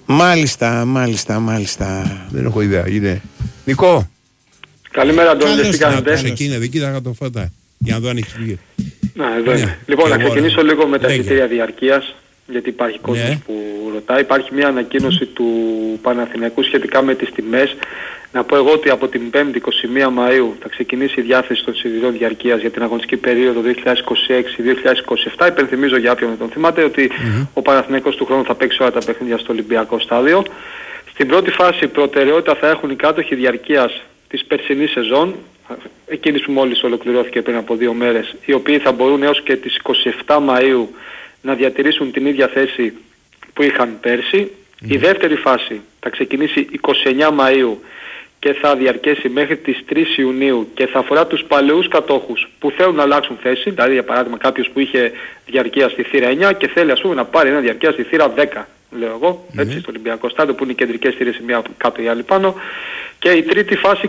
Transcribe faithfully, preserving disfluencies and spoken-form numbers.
Μάλιστα, μάλιστα, μάλιστα. Δεν έχω ιδέα. Είναι. Νικό. Καλημέρα, Αντώνη, τι κάνετε? Ξεκίνησε, δεν κοίταγα το φώτα. Για να δω αν έχει βγει. Να, εδώ είναι. Λοιπόν, να ξεκινήσω λίγο με τα εισιτήρια διαρκείας, γιατί υπάρχει κόσμος ναι. που ρωτάει. Υπάρχει μια ανακοίνωση του Παναθηναϊκού σχετικά με τις τιμές. Να πω εγώ ότι από την πέμπτη εικοστή πρώτη Μαΐου θα ξεκινήσει η διάθεση των εισιτηρίων διαρκείας για την αγωνιστική περίοδο δύο χιλιάδες είκοσι έξι δύο χιλιάδες είκοσι επτά. Υπενθυμίζω για όποιον δεν τον θυμάται ότι mm-hmm. ο Παναθηναϊκός του χρόνου θα παίξει όλα τα παιχνίδια στο Ολυμπιακό στάδιο. Στην πρώτη φάση προτεραιότητα θα έχουν οι κάτοχοι διαρκείας της περσινής σεζόν, εκείνης που μόλις ολοκληρώθηκε πριν από δύο μέρες, οι οποίοι θα μπορούν έως και τις εικοστή εβδόμη Μαΐου να διατηρήσουν την ίδια θέση που είχαν πέρσι. Mm. Η δεύτερη φάση θα ξεκινήσει εικοστή ενάτη Μαΐου και θα διαρκέσει μέχρι τις τρεις Ιουνίου και θα αφορά τους παλαιούς κατόχους που θέλουν να αλλάξουν θέση, δηλαδή για παράδειγμα κάποιος που είχε διαρκεία στη θύρα εννιά και θέλει ας πούμε να πάρει ένα διαρκεία στη θύρα δέκα, λέω εγώ, mm. έτσι, στο Ολυμπιακό στάδιο που είναι οι κεντρικές θύρες η μία κάτω η άλλη πάνω. Και η τρίτη φάση